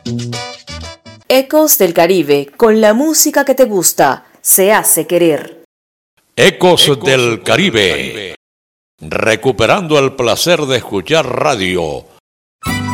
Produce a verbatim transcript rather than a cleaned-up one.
Ecos del Caribe, con la música que te gusta, se hace querer. Ecos, Ecos del Caribe. Caribe, recuperando el placer de escuchar radio